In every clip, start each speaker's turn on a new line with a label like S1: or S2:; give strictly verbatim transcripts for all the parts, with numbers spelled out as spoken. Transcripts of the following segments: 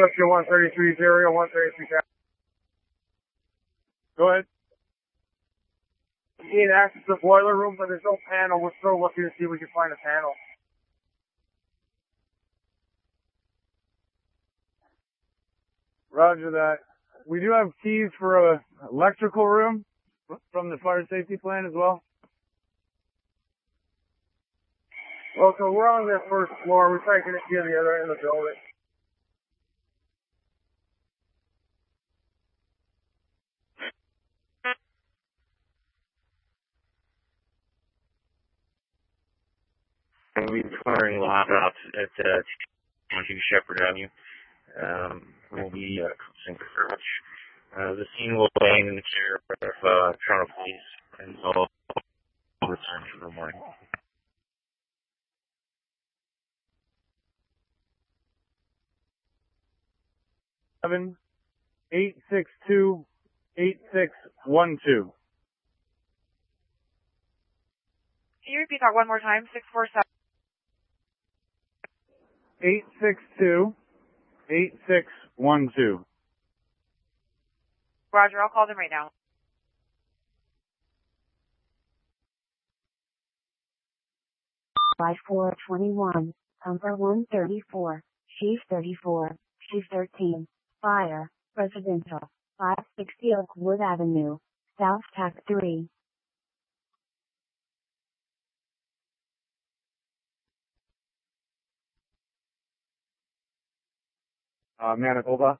S1: Rescue one thirty-three zero, one thirty-three. Go ahead. We need access to the boiler room, but there's no panel. We're still looking to see if we can find a panel. Roger that. We do have keys for a electrical room from the fire safety plan as well. Well, so we're on the first floor. We're trying to get to the other end of the building.
S2: We'll be firing lockouts at uh, twenty-two Shepherd Avenue. Um, we'll be uh, closing for much. Uh, the scene will land in the care of uh, Toronto Police, and so we'll return for the morning.
S1: Seven eight six two eight six one two.
S3: Can you repeat that one more time? Six four seven.
S1: Eight six two eight six one two.
S3: Roger, I'll call them right now.
S4: By four twenty-one, Humper one thirty-four, Chief thirty-four, Chief thirteen, Fire, Residential, five sixty Oakwood Avenue, South Tac three.
S1: Uh, Manitoba.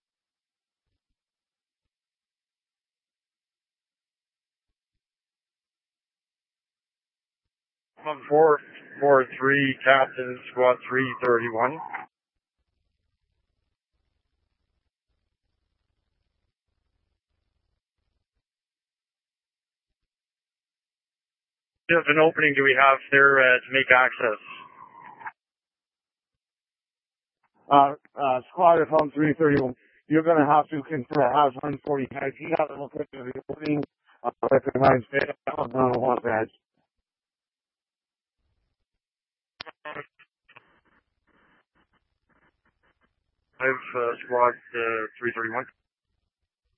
S5: four four three, Captain, Squad three thirty-one. Just an opening do we have there uh, to make access?
S1: Uh, uh, Squad of Home three thirty-one. You're going to have to confirm House one forty heads. You have to look at the opening. Uh, recognize that. I don't know what that.
S5: I have uh, Squad uh, three thirty-one.